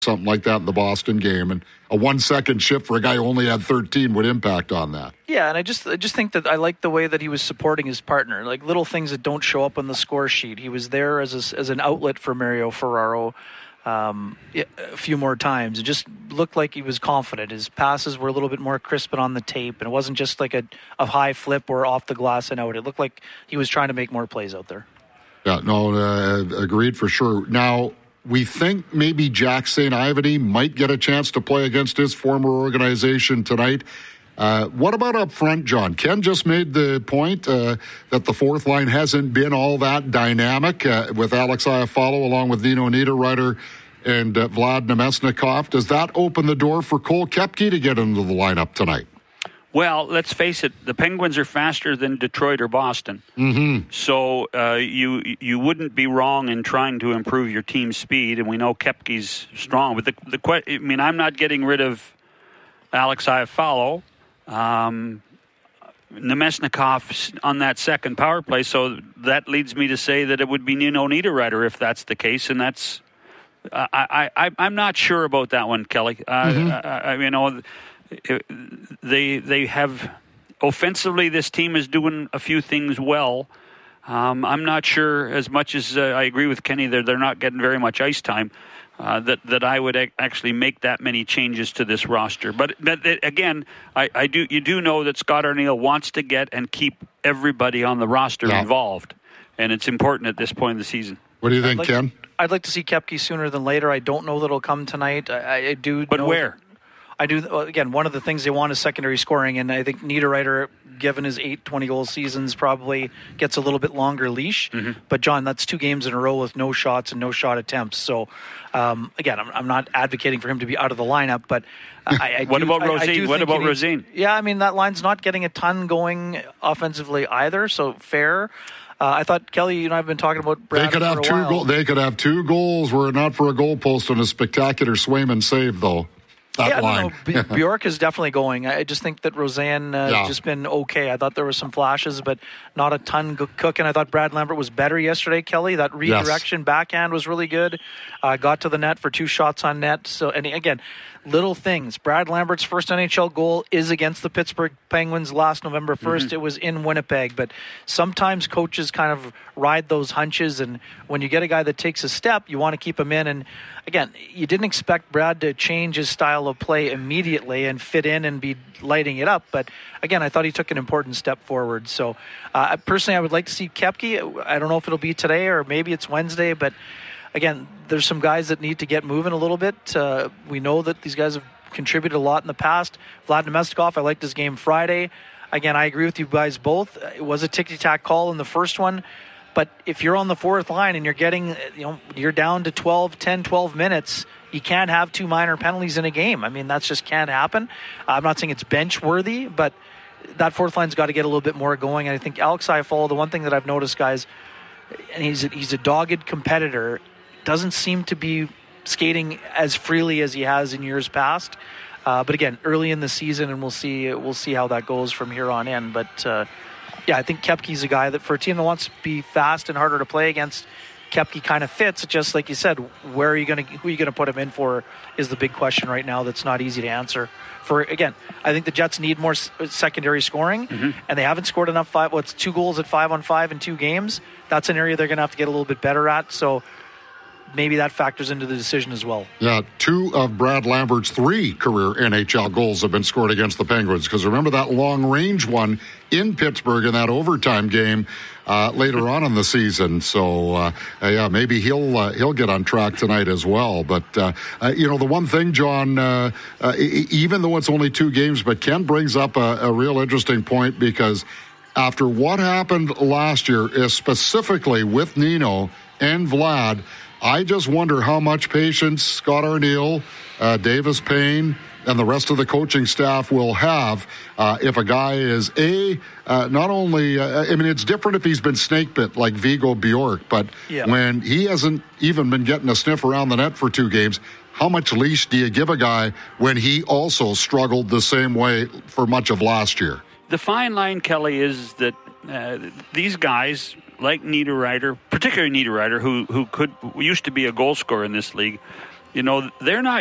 something like that in the Boston game, and a 1-second shift for a guy who only had 13 would impact on that. Yeah, and I just think that I like the way that he was supporting his partner, like little things that don't show up on the score sheet. He was there as an outlet for Mario Ferraro a few more times. It just looked like he was confident. His passes were a little bit more crisp and on the tape, and it wasn't just like a high flip or off the glass and out. It looked like he was trying to make more plays out there. Yeah, no, agreed for sure. Now, we think maybe Jack St. Ivany might get a chance to play against his former organization tonight. What about up front, John? Ken just made the point that the fourth line hasn't been all that dynamic with Alex Iafallo along with Nino Niederreiter and Vlad Nemesnikov. Does that open the door for Cole Koepke to get into the lineup tonight? Well, let's face it, the Penguins are faster than Detroit or Boston. Mm-hmm. So you wouldn't be wrong in trying to improve your team's speed, and we know Koepke's strong. But I'm not getting rid of Alex Iafallo. Nemesnikov on that second power play, so that leads me to say that it would be Nino Niederreiter if that's the case, and that's I'm not sure about that one, Kelly. They have offensively, this team is doing a few things well. I'm not sure, as much as I agree with Kenny that they're not getting very much ice time, that I would actually make that many changes to this roster. But again, you do know that Scott Arniel wants to get and keep everybody on the roster involved, and it's important at this point in the season. What do you think, Ken? I'd like to see Koepke sooner than later. I don't know that it'll come tonight. I do. But where? I do. Again, one of the things they want is secondary scoring, and I think Niederreiter, given his 8 20-goal seasons, probably gets a little bit longer leash. Mm-hmm. But, John, that's 2 games in a row with no shots and no shot attempts. So, again, I'm not advocating for him to be out of the lineup, but What about Rosén? Yeah, I mean, that line's not getting a ton going offensively either, so fair. I thought, Kelly, you and I have been talking about Brad They could have 2 goals were it not for a goalpost and a spectacular Swayman save, though. Bjork is definitely going. I just think that Rosén has just been okay. I thought there were some flashes, but not a ton cooking. I thought Brad Lambert was better yesterday, Kelly. That redirection backhand was really good. Got to the net for 2 shots on net. So, and again, little things. Brad Lambert's first NHL goal is against the Pittsburgh Penguins last November 1st. Mm-hmm. It was in Winnipeg. But sometimes coaches kind of ride those hunches, and when you get a guy that takes a step, you want to keep him in. And again, you didn't expect Brad to change his style of play immediately and fit in and be lighting it up. But again, I thought he took an important step forward. So personally, I would like to see Koepke. I don't know if it'll be today or maybe it's Wednesday, but again, there's some guys that need to get moving a little bit. We know that these guys have contributed a lot in the past. Vlad Nemesnikov, I liked his game Friday. Again, I agree with you guys both. It was a ticky-tack call in the first one. But if you're on the fourth line and you're getting, you're down to 12 minutes, you can't have 2 minor penalties in a game. I mean, that just can't happen. I'm not saying it's bench worthy, but that fourth line's got to get a little bit more going. And I think Alex Iafallo, the one thing that I've noticed, guys, and he's a dogged competitor, doesn't seem to be skating as freely as he has in years past. But again, early in the season, and we'll see how that goes from here on in. But yeah, I think Koepke's a guy that for a team that wants to be fast and harder to play against, Koepke kind of fits. Just like you said, who are you going to put him in for is the big question right now. That's not easy to answer. Again, I think the Jets need more secondary scoring, and they haven't scored enough. 2 goals at 5-on-5 in 2 games. That's an area they're going to have to get a little bit better at. So maybe that factors into the decision as well. Yeah, 2 of Brad Lambert's 3 career NHL goals have been scored against the Penguins. Because remember that long-range one in Pittsburgh in that overtime game later on in the season. So, maybe he'll get on track tonight as well. But, the one thing, John, even though it's only 2 games, but Ken brings up a real interesting point, because after what happened last year, specifically with Nino and Vlad, I just wonder how much patience Scott Arniel, Davis Payne, and the rest of the coaching staff will have if a guy is not only, it's different if he's been snake bit like Viggo Bjork, but when he hasn't even been getting a sniff around the net for 2 games, how much leash do you give a guy when he also struggled the same way for much of last year? The fine line, Kelly, is that these guys, like Niederreiter, particularly Niederreiter, who used to be a goal scorer in this league, You know, they're not